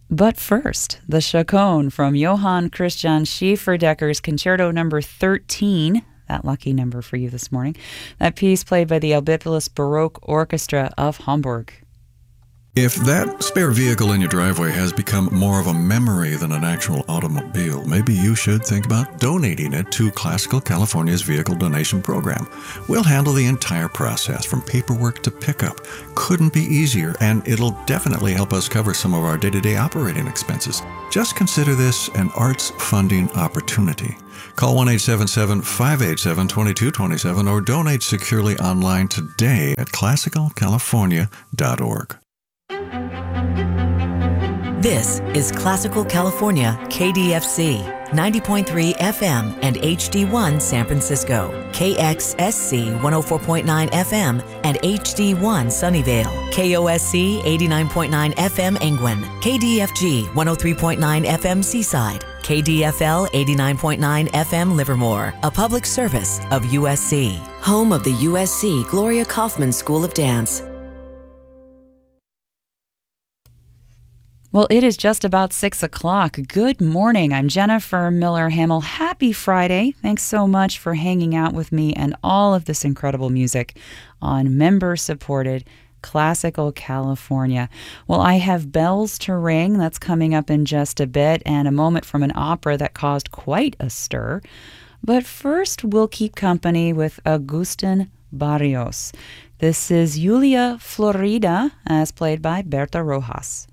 But first, the Chaconne from Johann Christian Schieferdecker's Concerto Number 13, that lucky number for you this morning. That piece played by the Albipolis Baroque Orchestra of Hamburg. If that spare vehicle in your driveway has become more of a memory than an actual automobile, maybe you should think about donating it to Classical California's Vehicle Donation Program. We'll handle the entire process from paperwork to pickup. Couldn't be easier, and it'll definitely help us cover some of our day-to-day operating expenses. Just consider this an arts funding opportunity. Call 1-877-587-2227 or donate securely online today at classicalcalifornia.org. This is Classical California, KDFC, 90.3 FM and HD1 San Francisco, KXSC 104.9 FM and HD1 Sunnyvale, KOSC 89.9 FM Engwin, KDFG 103.9 FM Seaside, KDFL 89.9 FM Livermore, a public service of USC, home of the USC Gloria Kaufman School of Dance. Well, it is just about 6 o'clock. Good morning. I'm Jennifer Miller-Hamill. Happy Friday. Thanks so much for hanging out with me and all of this incredible music on member-supported Classical California. Well, I have Bells to Ring. That's coming up in just a bit, and a moment from an opera that caused quite a stir. But first, we'll keep company with Agustin Barrios. This is Julia Florida, as played by Berta Rojas.